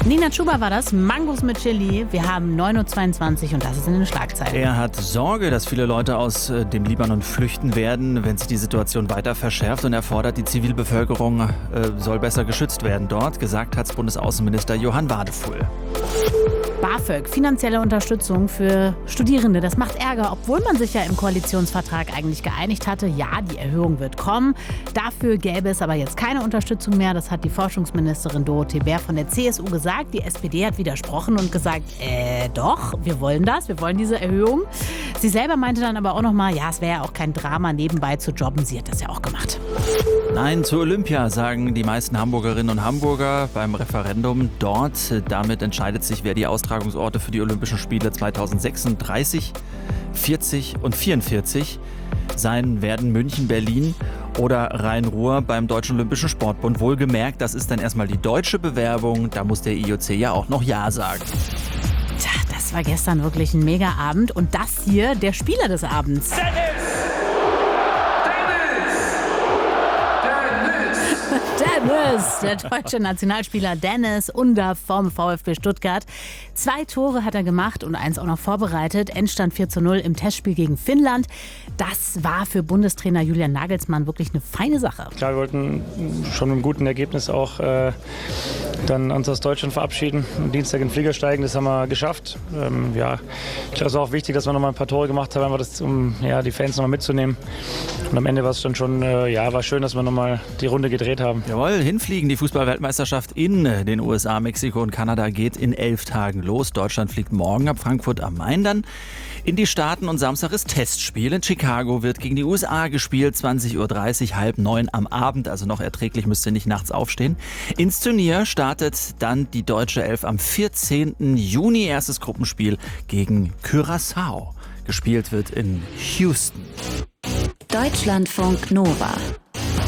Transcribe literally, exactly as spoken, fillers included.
Nina Chuba war das, Mangos mit Chili. Wir haben neun Uhr zweiundzwanzig und das ist in den Schlagzeilen. Er hat Sorge, dass viele Leute aus äh, dem Libanon flüchten werden, wenn sich die Situation weiter verschärft, und er fordert, die Zivilbevölkerung äh, soll besser geschützt werden dort. Gesagt hat Bundesaußenminister Johann Wadefuhl. BAföG, finanzielle Unterstützung für Studierende, das macht Ärger, obwohl man sich ja im Koalitionsvertrag eigentlich geeinigt hatte. Ja, die Erhöhung wird kommen. Dafür gäbe es aber jetzt keine Unterstützung mehr. Das hat die Forschungsministerin Dorothee Bär von der C S U gesagt. Die S P D hat widersprochen und gesagt, äh, doch, wir wollen das, wir wollen diese Erhöhung. Sie selber meinte dann aber auch nochmal, ja, es wäre ja auch kein Drama, nebenbei zu jobben. Sie hat das ja auch gemacht. Nein zu Olympia, sagen die meisten Hamburgerinnen und Hamburger beim Referendum dort. Damit entscheidet sich, wer die Austragungsorte für die Olympischen Spiele zweitausendsechsunddreißig, vierzig und vierundvierzig sein werden. München, Berlin oder Rhein-Ruhr beim Deutschen Olympischen Sportbund. Wohlgemerkt, das ist dann erstmal die deutsche Bewerbung. Da muss der I O C ja auch noch Ja sagen. Tja, das war gestern wirklich ein Mega-Abend. Und das hier, der Spieler des Abends. Dennis, der deutsche Nationalspieler Dennis Undaff vom VfB Stuttgart. Zwei Tore hat er gemacht und eins auch noch vorbereitet. Endstand vier zu null im Testspiel gegen Finnland. Das war für Bundestrainer Julian Nagelsmann wirklich eine feine Sache. Klar, wir wollten schon mit einem guten Ergebnis auch äh, dann uns aus Deutschland verabschieden und Dienstag in den Flieger steigen. Das haben wir geschafft. Ähm, ja, ich glaube, es war auch wichtig, dass wir noch mal ein paar Tore gemacht haben, einfach das, um ja, die Fans noch mal mitzunehmen. Und am Ende war es dann schon, äh, ja, war schön, dass wir noch mal die Runde gedreht haben. Jawohl, hinfliegen. Die Fußball-Weltmeisterschaft in den U S A, Mexiko und Kanada geht in elf Tagen los. Deutschland fliegt morgen ab Frankfurt am Main dann in die Staaten und Samstag ist Testspiel. In Chicago wird gegen die U S A gespielt, zwanzig Uhr dreißig, halb neun am Abend, also noch erträglich, müsst ihr nicht nachts aufstehen. Ins Turnier startet dann die deutsche Elf am vierzehnten Juni, erstes Gruppenspiel gegen Curaçao. Gespielt wird in Houston. Deutschlandfunk Nova